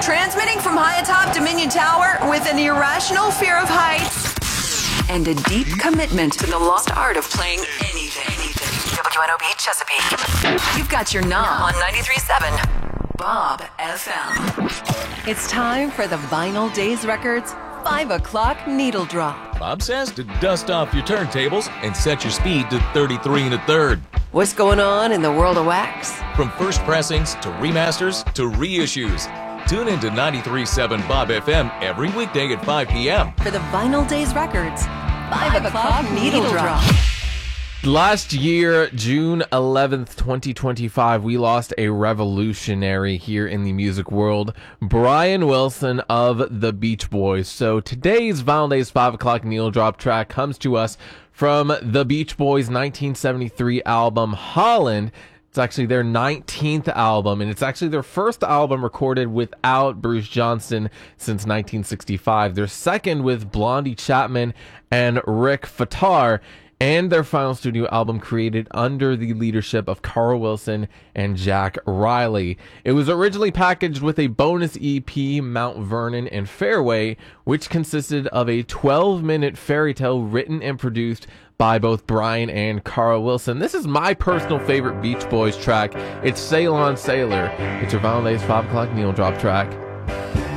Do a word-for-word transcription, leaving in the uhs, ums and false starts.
Transmitting from high atop Dominion Tower with an irrational fear of heights and a deep commitment to the lost art of playing anything. anything. W N O B Chesapeake. You've got your knob on ninety-three point seven Bob F M. It's time for the Vinyl Days Records five o'clock Needle Drop. Bob says to dust off your turntables and set your speed to thirty-three and a third. What's going on in the world of wax? From first pressings to remasters to reissues. Tune in to ninety-three point seven Bob F M every weekday at five p.m. for the Vinyl Days Records five o'clock Needle Drop. Last year, June eleventh, twenty twenty-five, we lost a revolutionary here in the music world, Brian Wilson of the Beach Boys. So today's Vinyl Days five o'clock Needle Drop track comes to us from the Beach Boys' nineteen seventy-three album, Holland. It's actually their nineteenth album, and it's actually their first album recorded without Bruce Johnston since nineteen sixty-five. Their second with Blondie Chapman and Rick Fattar, and their final studio album created under the leadership of Carl Wilson and Jack Riley. It was originally packaged with a bonus E P, Mount Vernon and Fairway, which consisted of a twelve-minute fairy tale written and produced by both Brian and Carl Wilson. This is my personal favorite Beach Boys track. It's Ceylon Sailor. It's your Vinyl Days five o'clock Needle Drop track.